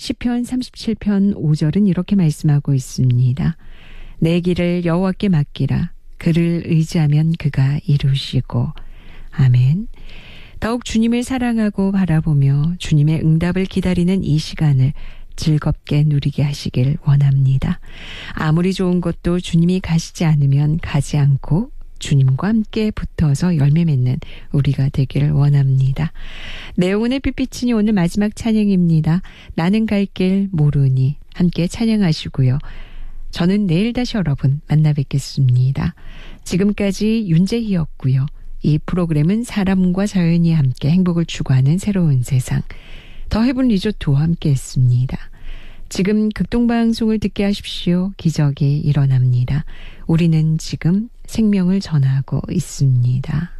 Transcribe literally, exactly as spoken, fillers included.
시편 삼십칠 편 오 절은 이렇게 말씀하고 있습니다. 내 길을 여호와께 맡기라. 그를 의지하면 그가 이루시고. 아멘. 더욱 주님을 사랑하고 바라보며 주님의 응답을 기다리는 이 시간을 즐겁게 누리게 하시길 원합니다. 아무리 좋은 것도 주님이 가시지 않으면 가지 않고 주님과 함께 붙어서 열매 맺는 우리가 되기를 원합니다. 내용은의 빛비치니 오늘 마지막 찬양입니다. 나는 갈 길 모르니 함께 찬양하시고요. 저는 내일 다시 여러분 만나 뵙겠습니다. 지금까지 윤재희였고요. 이 프로그램은 사람과 자연이 함께 행복을 추구하는 새로운 세상 더 헤븐 리조트와 함께 했습니다. 지금 극동방송을 듣게 하십시오. 기적이 일어납니다. 우리는 지금 생명을 전하고 있습니다.